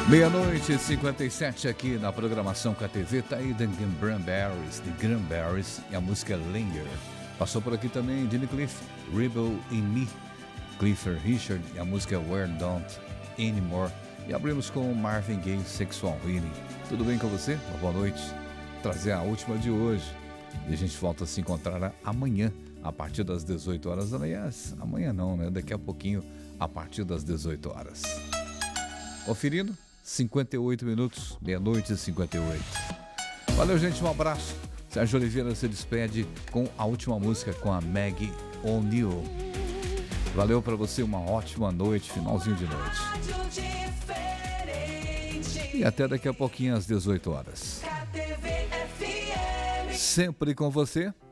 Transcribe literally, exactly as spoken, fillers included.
Meia-noite e cinquenta e sete aqui na programação K T V. Tá aí The Cranberries, The Cranberries e a música Linger. Passou por aqui também Jimmy Cliff, Rebel in Me, Clifford Richard e a música Where Don't Anymore. E abrimos com Marvin Gaye, Sexual Healing. Tudo bem com você? Uma boa noite. Trazer a última de hoje. E a gente volta a se encontrar amanhã, a partir das dezoito horas. Aliás, amanhã não, né? Daqui a pouquinho, a partir das dezoito horas. Conferindo? cinquenta e oito minutos, meia-noite e cinquenta e oito. Valeu, gente, um abraço. Sérgio Oliveira se despede com a última música com a Maggie O'Neill. Valeu para você, uma ótima noite, finalzinho de noite. E até daqui a pouquinho às dezoito horas. Sempre com você.